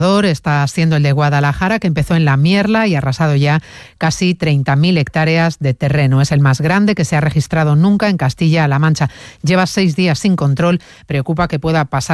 está siendo el de Guadalajara, que empezó en La Mierla y ha arrasado ya casi 30.000 hectáreas de terreno. Es el más grande que se ha registrado nunca en Castilla-La Mancha. Lleva 6 días sin control. Preocupa que pueda pasar